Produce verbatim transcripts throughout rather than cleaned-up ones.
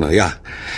Na ja.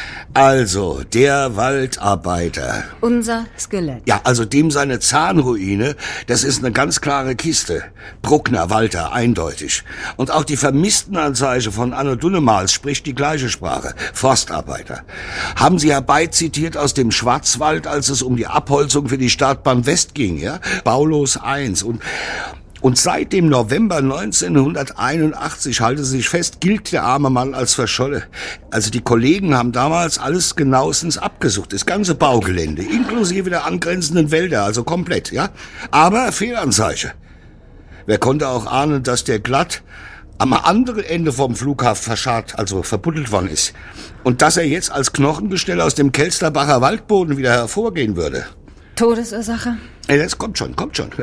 Also, der Waldarbeiter. Unser Skelett. Ja, also dem seine Zahnruine, das ist eine ganz klare Kiste. Bruckner, Walter, eindeutig. Und auch die Vermisstenanzeige von Anno Dunnemals spricht die gleiche Sprache. Forstarbeiter. Haben Sie herbeizitiert aus dem Schwarzwald, als es um die Abholzung für die Startbahn West ging, ja? Baulos eins. Und... Und seit dem November neunzehnhunderteinundachtzig, halte sich fest, gilt der arme Mann als verschollen. Also die Kollegen haben damals alles genauestens abgesucht, das ganze Baugelände, inklusive der angrenzenden Wälder, also komplett, ja. Aber Fehlanzeige. Wer konnte auch ahnen, dass der glatt am anderen Ende vom Flughafen verscharrt, also verbuddelt worden ist. Und dass er jetzt als Knochengestell aus dem Kelsterbacher Waldboden wieder hervorgehen würde. Todesursache? Ja, das kommt schon, kommt schon.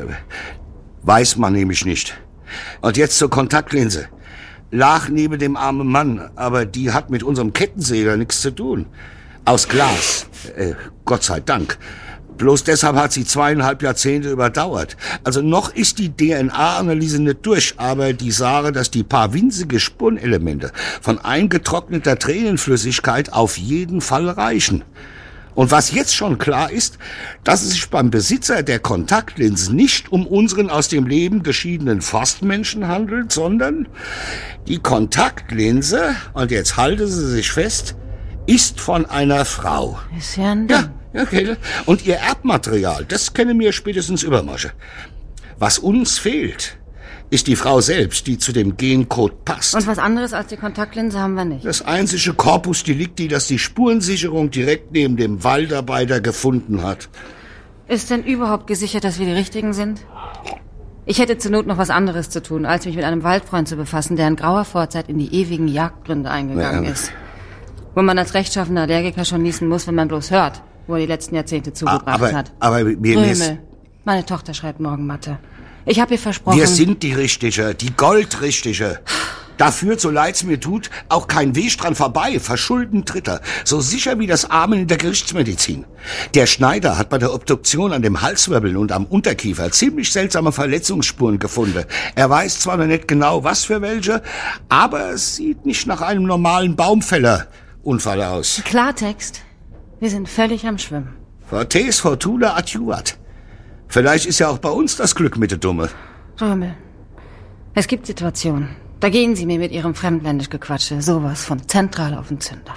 Weiß man nämlich nicht. Und jetzt zur Kontaktlinse. Lag neben dem armen Mann, aber die hat mit unserem Kettensäger nichts zu tun. Aus Glas. Äh, Gott sei Dank. Bloß deshalb hat sie zweieinhalb Jahrzehnte überdauert. Also noch ist die D N A-Analyse nicht durch, aber die sage, dass die paar winzige Spurenelemente von eingetrockneter Tränenflüssigkeit auf jeden Fall reichen. Und was jetzt schon klar ist, dass es sich beim Besitzer der Kontaktlinsen nicht um unseren aus dem Leben geschiedenen Forstmenschen handelt, sondern die Kontaktlinse, und jetzt halten Sie sich fest, ist von einer Frau. Ist ja ein Ding. Ja, ja, okay. Und ihr Erbmaterial, das kennen wir spätestens übermorgen. Was uns fehlt, ist die Frau selbst, die zu dem Gencode passt. Und was anderes als die Kontaktlinse haben wir nicht. Das einzige Corpus Delicti, das die Spurensicherung direkt neben dem Waldarbeiter gefunden hat. Ist denn überhaupt gesichert, dass wir die Richtigen sind? Ich hätte zur Not noch was anderes zu tun, als mich mit einem Waldfreund zu befassen, der in grauer Vorzeit in die ewigen Jagdgründe eingegangen ja. ist. Wo man als rechtschaffener Allergiker schon niesen muss, wenn man bloß hört, wo er die letzten Jahrzehnte zugebracht aber, hat. Aber mir Römel, meine Tochter schreibt morgen Mathe. Ich habe ihr versprochen... Wir sind die Richtige, die Goldrichtige. Da führt, so leid's mir tut, auch kein Weg dran vorbei, verschulden Dritter. So sicher wie das Amen in der Gerichtsmedizin. Der Schneider hat bei der Obduktion an dem Halswirbeln und am Unterkiefer ziemlich seltsame Verletzungsspuren gefunden. Er weiß zwar noch nicht genau, was für welche, aber es sieht nicht nach einem normalen Baumfällerunfall aus. Klartext, wir sind völlig am Schwimmen. Fortes fortuna adjuvat. Vielleicht ist ja auch bei uns das Glück mit der Dumme. Römel, es gibt Situationen, da gehen Sie mir mit Ihrem fremdländisch Gequatsche sowas von zentral auf den Zünder.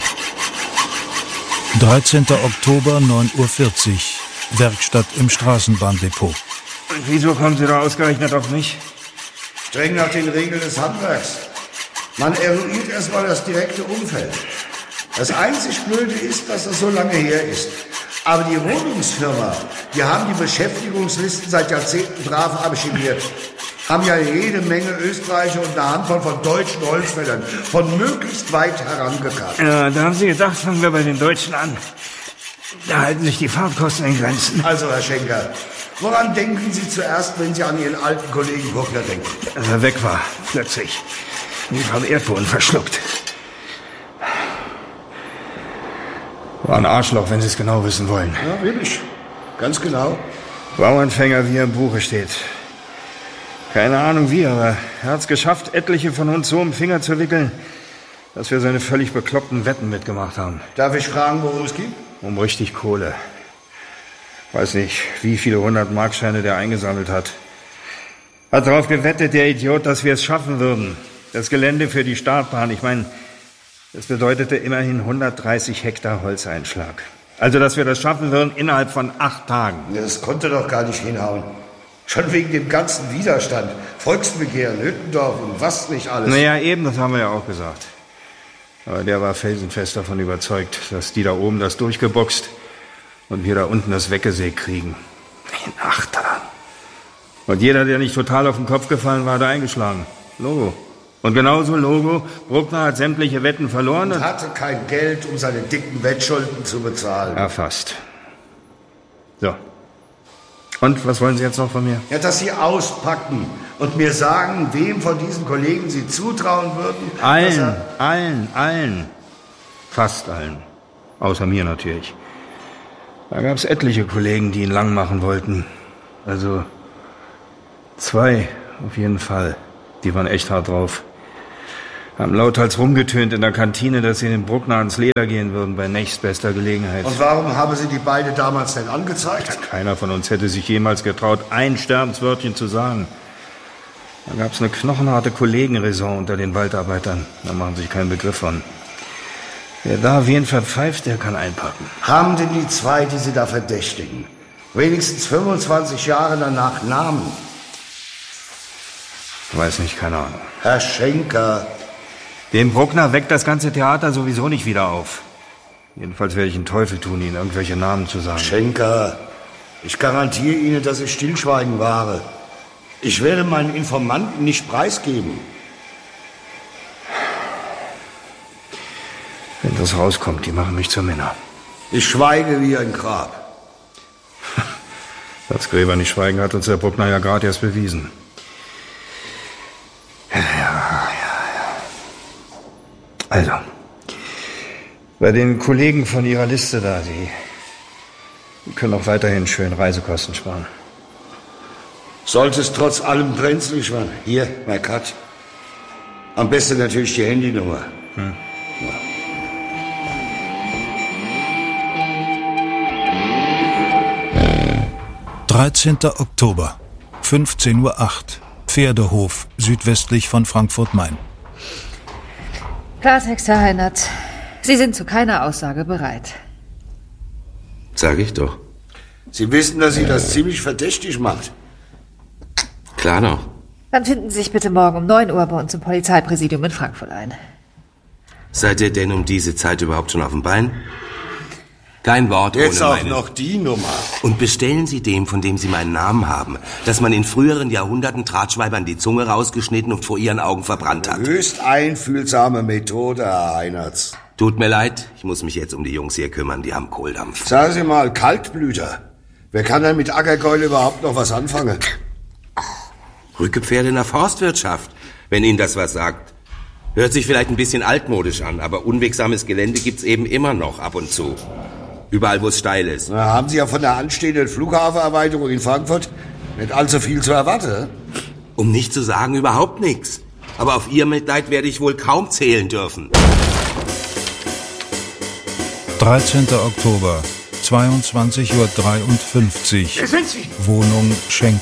dreizehnter Oktober, neun Uhr vierzig. Werkstatt im Straßenbahndepot. Und wieso kommen Sie da ausgerechnet auf mich? Streng nach den Regeln des Handwerks. Man eruiert erstmal das direkte Umfeld. Das einzig Blöde ist, dass das so lange her ist. Aber die Rodungsfirma, die haben die Beschäftigungslisten seit Jahrzehnten brav archiviert. Haben ja jede Menge Österreicher und eine Handvoll von deutschen Holzfällern von möglichst weit herangekarrt. Ja, da haben Sie gedacht, fangen wir bei den Deutschen an. Da halten sich die Fahrtkosten in Grenzen. Also, Herr Schenker, woran denken Sie zuerst, wenn Sie an Ihren alten Kollegen Bruckner denken? Als er weg war, plötzlich. Wie vom Erdboden verschluckt. War ein Arschloch, wenn Sie es genau wissen wollen. Ja, wirklich. Ganz genau. Bauernfänger, wie er im Buche steht. Keine Ahnung wie, aber er hat es geschafft, etliche von uns so im Finger zu wickeln, dass wir seine völlig bekloppten Wetten mitgemacht haben. Darf ich fragen, worum es geht? Um richtig Kohle. Weiß nicht, wie viele hundert Markscheine der eingesammelt hat. Hat darauf gewettet, der Idiot, dass wir es schaffen würden. Das Gelände für die Startbahn, ich meine, das bedeutete immerhin hundertdreißig Hektar Holzeinschlag. Also, dass wir das schaffen würden innerhalb von acht Tagen. Das konnte doch gar nicht hinhauen. Schon wegen dem ganzen Widerstand. Volksbegehren, Hüttendorf und was nicht alles. Naja, eben, das haben wir ja auch gesagt. Aber der war felsenfest davon überzeugt, dass die da oben das durchgeboxt und wir da unten das weggesägt kriegen. Wie ein Achter. Und jeder, der nicht total auf den Kopf gefallen war, hat eingeschlagen. Logo. Und genauso Logo, Bruckner hat sämtliche Wetten verloren. Und hatte kein Geld, um seine dicken Wettschulden zu bezahlen. Ja, fast. So. Und, was wollen Sie jetzt noch von mir? Ja, dass Sie auspacken und mir sagen, wem von diesen Kollegen Sie zutrauen würden. Allen, allen, allen. Fast allen. Außer mir natürlich. Da gab es etliche Kollegen, die ihn lang machen wollten. Also zwei auf jeden Fall. Die waren echt hart drauf. Haben lauthals rumgetönt in der Kantine, dass sie den Bruckner ans Leder gehen würden bei nächstbester Gelegenheit. Und warum haben Sie die beide damals denn angezeigt? Keiner von uns hätte sich jemals getraut, ein Sterbenswörtchen zu sagen. Da gab's eine knochenharte Kollegenraison unter den Waldarbeitern. Da machen sich keinen Begriff von. Wer da wen verpfeift, der kann einpacken. Haben denn die zwei, die Sie da verdächtigen, wenigstens fünfundzwanzig Jahre danach Namen? Weiß nicht, keine Ahnung. Herr Schenker. Dem Bruckner weckt das ganze Theater sowieso nicht wieder auf. Jedenfalls werde ich einen Teufel tun, Ihnen irgendwelche Namen zu sagen. Schenker, ich garantiere Ihnen, dass ich Stillschweigen wahre. Ich werde meinen Informanten nicht preisgeben. Wenn das rauskommt, die machen mich zur Männer. Ich schweige wie ein Grab. Dass Gräber nicht schweigen, hat uns der Bruckner ja gerade erst bewiesen. Ja, ja, ja. Also, bei den Kollegen von Ihrer Liste da, die, die können auch weiterhin schön Reisekosten sparen. Sollte es trotz allem brenzlig werden. Hier, mein Cut. Am besten natürlich die Handynummer. Hm. Ja. dreizehnter Oktober, fünfzehn Uhr acht, Pferdehof, südwestlich von Frankfurt-Main. Klartext, Herr Heinert. Sie sind zu keiner Aussage bereit. Sag ich doch. Sie wissen, dass Sie das ziemlich verdächtig macht. Klar doch. Dann finden Sie sich bitte morgen um neun Uhr bei uns im Polizeipräsidium in Frankfurt ein. Seid ihr denn um diese Zeit überhaupt schon auf dem Bein? Kein Wort Jetzt ohne auch meine... noch die Nummer. Und bestellen Sie dem, von dem Sie meinen Namen haben, dass man in früheren Jahrhunderten Drahtschweibern die Zunge rausgeschnitten und vor ihren Augen verbrannt hat. Höchst einfühlsame Methode, Herr Heinertz. Tut mir leid, ich muss mich jetzt um die Jungs hier kümmern, die haben Kohldampf. Sagen Sie mal, Kaltblüter. Wer kann denn mit Ackerkeule überhaupt noch was anfangen? Rückepferde in der Forstwirtschaft, wenn Ihnen das was sagt. Hört sich vielleicht ein bisschen altmodisch an, aber unwegsames Gelände gibt's eben immer noch ab und zu. Überall, wo es steil ist. Na, haben Sie ja von der anstehenden Flughafenerweiterung in Frankfurt nicht allzu viel zu erwarten. Um nicht zu sagen, überhaupt nichts. Aber auf Ihr Mitleid werde ich wohl kaum zählen dürfen. dreizehnter Oktober, zweiundzwanzig Uhr dreiundfünfzig. Hier sind Sie. Wohnung Schenker.